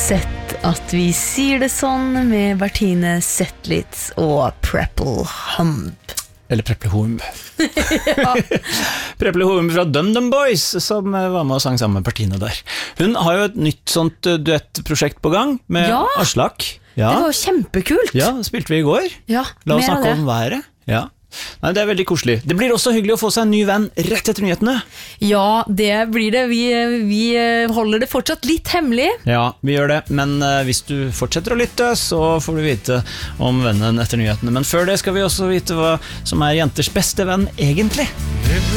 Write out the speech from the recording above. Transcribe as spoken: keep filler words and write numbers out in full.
sett at vi sier det sånn med Bertine Zetlitz og Prepple Hump. Eller Prepple Hump. Ja. Prepple Hump fra Dum Dum Boys, som var med og sang sammen med Bertine der. Hun har jo et nytt sånt duettprosjekt på gang med Ja. Aslak. Ja. Det var kjempekult. Ja, det spilte vi i går. Ja, La oss mer av snakke det. om været. Ja. Nei, det er veldig koselig. Det blir også hyggelig å få seg en ny venn rett etter nyhetene. Ja, det blir det. Vi, vi holder det fortsatt litt hemmelig. Ja, vi gjør det, men uh, hvis du fortsetter å lytte, så får du vite om vennen etter nyhetene. Men før det skal vi også vite hva som er jenters beste venn egentlig.